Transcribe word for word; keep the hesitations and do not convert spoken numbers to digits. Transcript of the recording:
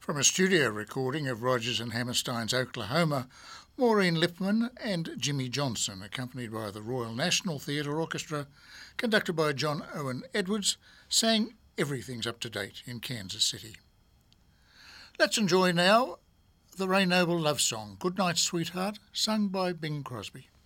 From a studio recording of Rodgers and Hammerstein's Oklahoma, Maureen Lipman and Jimmy Johnson, accompanied by the Royal National Theatre Orchestra, conducted by John Owen Edwards, sang Everything's Up to Date in Kansas City. Let's enjoy now the Ray Noble love song, Goodnight Sweetheart, sung by Bing Crosby.